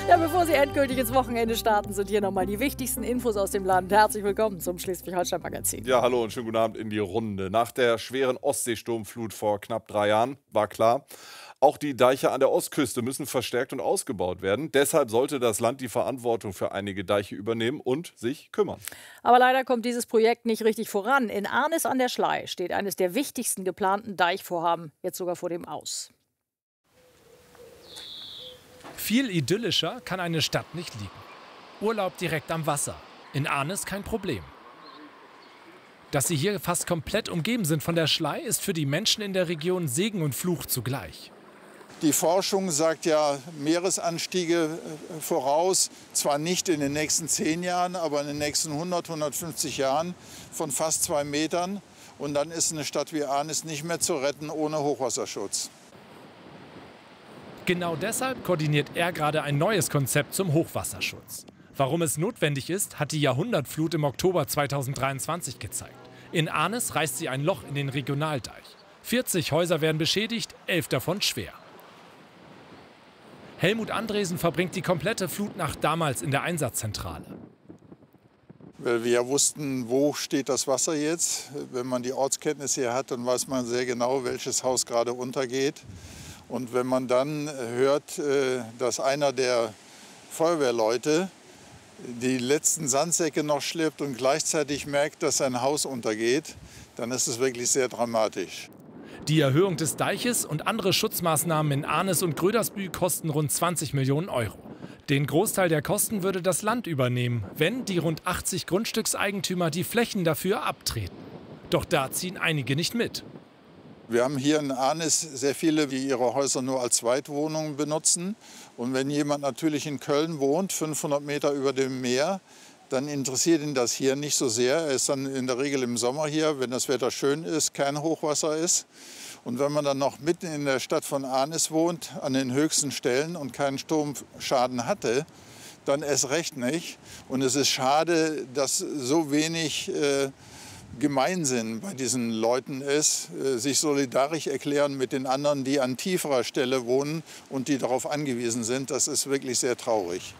Ja, bevor Sie endgültig ins Wochenende starten, sind hier nochmal die wichtigsten Infos aus dem Land. Herzlich willkommen zum Schleswig-Holstein-Magazin. Ja, hallo und schönen guten Abend in die Runde. Nach der schweren Ostseesturmflut vor knapp 3 Jahren war klar, auch die Deiche an der Ostküste müssen verstärkt und ausgebaut werden. Deshalb sollte das Land die Verantwortung für einige Deiche übernehmen und sich kümmern. Aber leider kommt dieses Projekt nicht richtig voran. In Arnis an der Schlei steht eines der wichtigsten geplanten Deichvorhaben jetzt sogar vor dem Aus. Viel idyllischer kann eine Stadt nicht liegen. Urlaub direkt am Wasser. In Arnis kein Problem. Dass sie hier fast komplett umgeben sind von der Schlei, ist für die Menschen in der Region Segen und Fluch zugleich. Die Forschung sagt ja Meeresanstiege voraus, zwar nicht in den nächsten 10 Jahren, aber in den nächsten 100, 150 Jahren von fast 2 Metern. Und dann ist eine Stadt wie Arnis nicht mehr zu retten ohne Hochwasserschutz. Genau deshalb koordiniert er gerade ein neues Konzept zum Hochwasserschutz. Warum es notwendig ist, hat die Jahrhundertflut im Oktober 2023 gezeigt. In Arnis reißt sie ein Loch in den Regionaldeich. 40 Häuser werden beschädigt, 11 davon schwer. Helmut Andresen verbringt die komplette Flutnacht damals in der Einsatzzentrale. Weil wir ja wussten, wo steht das Wasser jetzt. Wenn man die Ortskenntnis hier hat, dann weiß man sehr genau, welches Haus gerade untergeht. Und wenn man dann hört, dass einer der Feuerwehrleute die letzten Sandsäcke noch schleppt und gleichzeitig merkt, dass sein Haus untergeht, dann ist es wirklich sehr dramatisch. Die Erhöhung des Deiches und andere Schutzmaßnahmen in Arnis und Grödersbühl kosten rund 20 Millionen Euro. Den Großteil der Kosten würde das Land übernehmen, wenn die rund 80 Grundstückseigentümer die Flächen dafür abtreten. Doch da ziehen einige nicht mit. Wir haben hier in Arnis sehr viele, die ihre Häuser nur als Zweitwohnungen benutzen. Und wenn jemand natürlich in Köln wohnt, 500 Meter über dem Meer, dann interessiert ihn das hier nicht so sehr. Er ist dann in der Regel im Sommer hier, wenn das Wetter schön ist, kein Hochwasser ist. Und wenn man dann noch mitten in der Stadt von Arnis wohnt, an den höchsten Stellen und keinen Sturmschaden hatte, dann erst recht nicht. Und es ist schade, dass so wenig Gemeinsinn bei diesen Leuten ist, sich solidarisch erklären mit den anderen, die an tieferer Stelle wohnen und die darauf angewiesen sind. Das ist wirklich sehr traurig.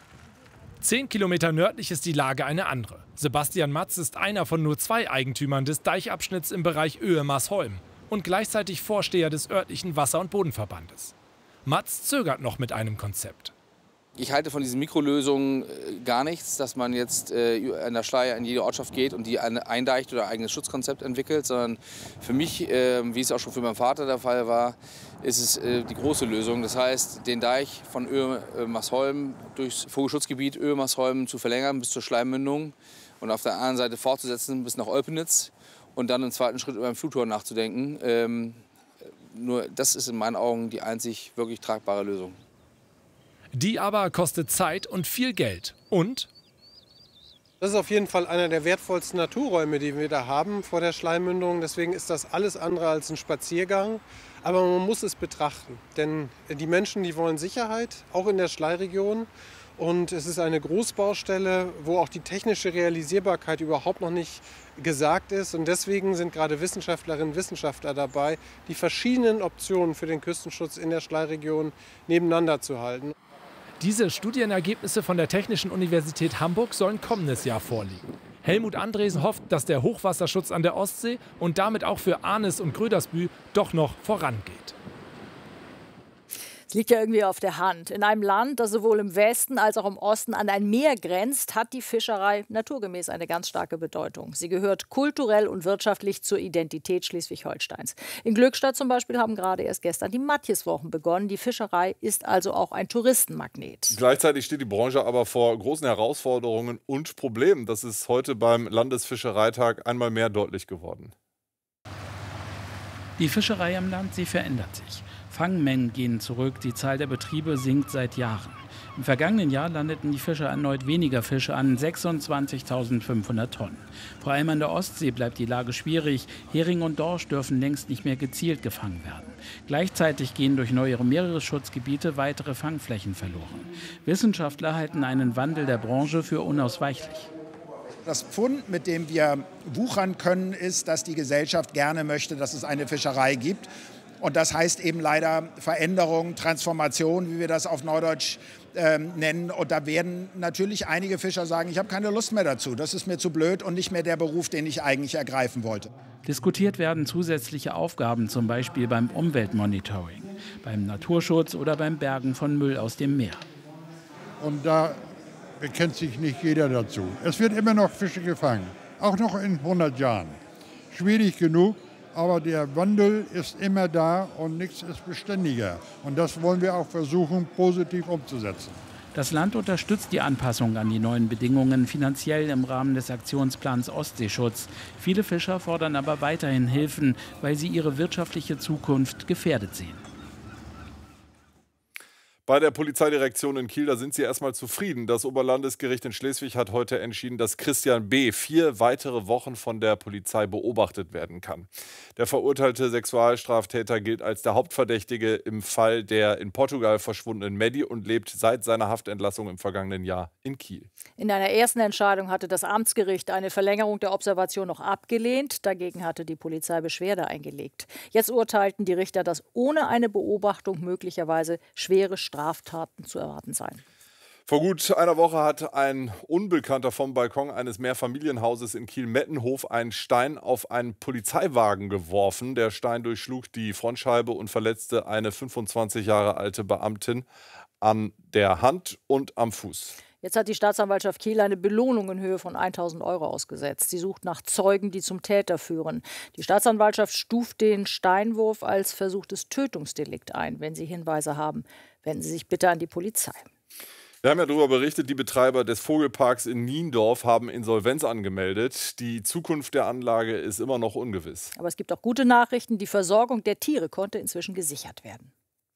10 Kilometer nördlich ist die Lage eine andere. Sebastian Matz ist einer von nur 2 Eigentümern des Deichabschnitts im Bereich Oehe-Marsholm und gleichzeitig Vorsteher des örtlichen Wasser- und Bodenverbandes. Matz zögert noch mit einem Konzept. Ich halte von diesen Mikrolösungen gar nichts, dass man jetzt an der Schlei in jede Ortschaft geht und die eindeicht oder ein eigenes Schutzkonzept entwickelt, sondern für mich, wie es auch schon für meinen Vater der Fall war, ist es die große Lösung. Das heißt, den Deich von Oehe-Marsholm durchs Vogelschutzgebiet Oehe-Marsholm zu verlängern bis zur Schleimmündung und auf der anderen Seite fortzusetzen bis nach Olpenitz und dann im zweiten Schritt über ein Fluttor nachzudenken. Nur das ist in meinen Augen die einzig wirklich tragbare Lösung. Die aber kostet Zeit und viel Geld. Und? Das ist auf jeden Fall einer der wertvollsten Naturräume, die wir da haben vor der Schleimmündung. Deswegen ist das alles andere als ein Spaziergang. Aber man muss es betrachten. Denn die Menschen, die wollen Sicherheit, auch in der Schleiregion. Und es ist eine Großbaustelle, wo auch die technische Realisierbarkeit überhaupt noch nicht gesagt ist. Und deswegen sind gerade Wissenschaftlerinnen und Wissenschaftler dabei, die verschiedenen Optionen für den Küstenschutz in der Schleiregion nebeneinander zu halten. Diese Studienergebnisse von der Technischen Universität Hamburg sollen kommendes Jahr vorliegen. Helmut Andresen hofft, dass der Hochwasserschutz an der Ostsee und damit auch für Arnis und Grödersbühl doch noch vorangeht. Es liegt ja irgendwie auf der Hand. In einem Land, das sowohl im Westen als auch im Osten an ein Meer grenzt, hat die Fischerei naturgemäß eine ganz starke Bedeutung. Sie gehört kulturell und wirtschaftlich zur Identität Schleswig-Holsteins. In Glückstadt zum Beispiel haben gerade erst gestern die Matjeswochen begonnen. Die Fischerei ist also auch ein Touristenmagnet. Gleichzeitig steht die Branche aber vor großen Herausforderungen und Problemen. Das ist heute beim Landesfischereitag einmal mehr deutlich geworden. Die Fischerei am Land, sie verändert sich. Fangmengen gehen zurück, die Zahl der Betriebe sinkt seit Jahren. Im vergangenen Jahr landeten die Fischer erneut weniger Fische an, 26.500 Tonnen. Vor allem an der Ostsee bleibt die Lage schwierig. Hering und Dorsch dürfen längst nicht mehr gezielt gefangen werden. Gleichzeitig gehen durch neuere Meeresschutzgebiete weitere Fangflächen verloren. Wissenschaftler halten einen Wandel der Branche für unausweichlich. Das Pfund, mit dem wir wuchern können, ist, dass die Gesellschaft gerne möchte, dass es eine Fischerei gibt. Und das heißt eben leider Veränderung, Transformation, wie wir das auf Neudeutsch nennen. Und da werden natürlich einige Fischer sagen, ich habe keine Lust mehr dazu. Das ist mir zu blöd und nicht mehr der Beruf, den ich eigentlich ergreifen wollte. Diskutiert werden zusätzliche Aufgaben, zum Beispiel beim Umweltmonitoring, beim Naturschutz oder beim Bergen von Müll aus dem Meer. Und da bekennt sich nicht jeder dazu. Es wird immer noch Fische gefangen, auch noch in 100 Jahren. Schwierig genug, aber der Wandel ist immer da und nichts ist beständiger. Und das wollen wir auch versuchen, positiv umzusetzen. Das Land unterstützt die Anpassung an die neuen Bedingungen finanziell im Rahmen des Aktionsplans Ostseeschutz. Viele Fischer fordern aber weiterhin Hilfen, weil sie ihre wirtschaftliche Zukunft gefährdet sehen. Bei der Polizeidirektion in Kiel, da sind sie erstmal zufrieden. Das Oberlandesgericht in Schleswig hat heute entschieden, dass Christian B. 4 weitere Wochen von der Polizei beobachtet werden kann. Der verurteilte Sexualstraftäter gilt als der Hauptverdächtige im Fall der in Portugal verschwundenen Maddie und lebt seit seiner Haftentlassung im vergangenen Jahr in Kiel. In einer ersten Entscheidung hatte das Amtsgericht eine Verlängerung der Observation noch abgelehnt. Dagegen hatte die Polizei Beschwerde eingelegt. Jetzt urteilten die Richter, dass ohne eine Beobachtung möglicherweise schwere Straftaten zu erwarten seien. Vor gut einer Woche hat ein Unbekannter vom Balkon eines Mehrfamilienhauses in Kiel-Mettenhof einen Stein auf einen Polizeiwagen geworfen. Der Stein durchschlug die Frontscheibe und verletzte eine 25 Jahre alte Beamtin an der Hand und am Fuß. Jetzt hat die Staatsanwaltschaft Kiel eine Belohnung in Höhe von 1.000 € ausgesetzt. Sie sucht nach Zeugen, die zum Täter führen. Die Staatsanwaltschaft stuft den Steinwurf als versuchtes Tötungsdelikt ein. Wenn Sie Hinweise haben, wenden Sie sich bitte an die Polizei. Wir haben ja darüber berichtet, die Betreiber des Vogelparks in Niendorf haben Insolvenz angemeldet. Die Zukunft der Anlage ist immer noch ungewiss. Aber es gibt auch gute Nachrichten. Die Versorgung der Tiere konnte inzwischen gesichert werden.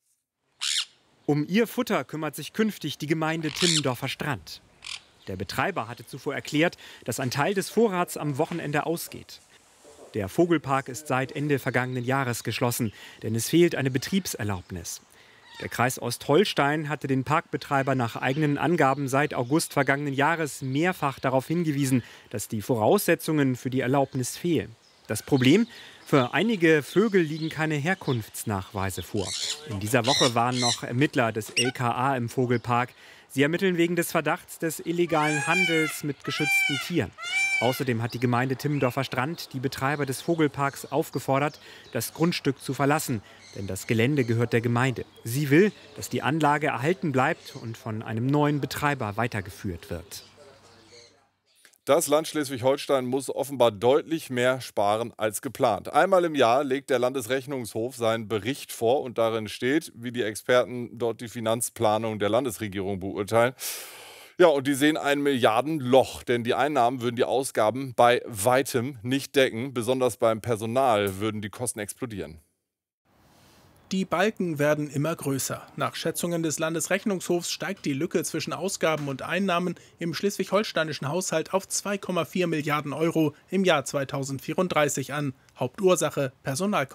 Um ihr Futter kümmert sich künftig die Gemeinde Timmendorfer Strand. Der Betreiber hatte zuvor erklärt, dass ein Teil des Vorrats am Wochenende ausgeht. Der Vogelpark ist seit Ende vergangenen Jahres geschlossen, denn es fehlt eine Betriebserlaubnis. Der Kreis Ostholstein hatte den Parkbetreiber nach eigenen Angaben seit August vergangenen Jahres mehrfach darauf hingewiesen, dass die Voraussetzungen für die Erlaubnis fehlen. Das Problem? Für einige Vögel liegen keine Herkunftsnachweise vor. In dieser Woche waren noch Ermittler des LKA im Vogelpark. Sie ermitteln wegen des Verdachts des illegalen Handels mit geschützten Tieren. Außerdem hat die Gemeinde Timmendorfer Strand die Betreiber des Vogelparks aufgefordert, das Grundstück zu verlassen. Denn das Gelände gehört der Gemeinde. Sie will, dass die Anlage erhalten bleibt und von einem neuen Betreiber weitergeführt wird. Das Land Schleswig-Holstein muss offenbar deutlich mehr sparen als geplant. Einmal im Jahr legt der Landesrechnungshof seinen Bericht vor und darin steht, wie die Experten dort die Finanzplanung der Landesregierung beurteilen. Ja, und die sehen ein Milliardenloch, denn die Einnahmen würden die Ausgaben bei weitem nicht decken. Besonders beim Personal würden die Kosten explodieren. Die Balken werden immer größer. Nach Schätzungen des Landesrechnungshofs steigt die Lücke zwischen Ausgaben und Einnahmen im schleswig-holsteinischen Haushalt auf 2,4 Milliarden € im Jahr 2034 an. Hauptursache Personalkosten.